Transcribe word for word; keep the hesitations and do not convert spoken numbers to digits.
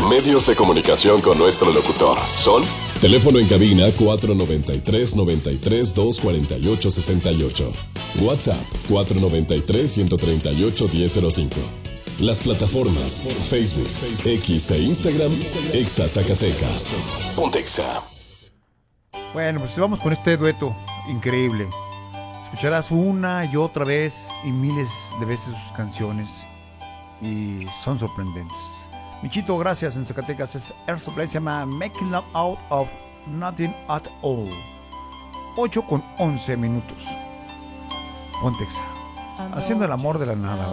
Medios de comunicación con nuestro locutor son: teléfono en cabina cuatro noventa y tres, noventa y tres, doscientos cuarenta y ocho, sesenta y ocho. WhatsApp cuatro noventa y tres, ciento treinta y ocho, diez cero cinco. Las plataformas Facebook, X e Instagram, Exa Zacatecas. Pontexa. Bueno, pues vamos con este dueto increíble. Escucharás una y otra vez y miles de veces sus canciones y son sorprendentes. Michito, gracias. En Zacatecas es Air Supply, se llama Making Love Out of Nothing at All. ocho con once minutos. Pontexa. Haciendo el amor de la nada.